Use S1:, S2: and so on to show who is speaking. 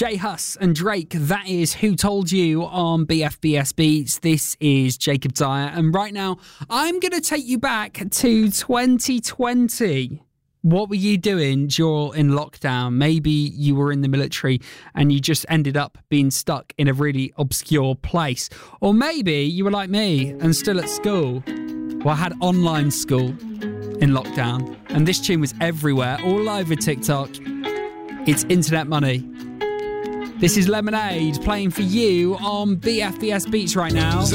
S1: J Hus and Drake, that is Who Told You on BFBS Beats. This is Jacob Dyer, and right now I'm going to take you back to 2020. What were you doing during in lockdown? Maybe you were in the military and you just ended up being stuck in a really obscure place. Or maybe you were like me and still at school. Well, I had online school in lockdown, and this tune was everywhere, all over TikTok. It's Internet Money. This is Lemonade playing for you on BFBS Beats right now.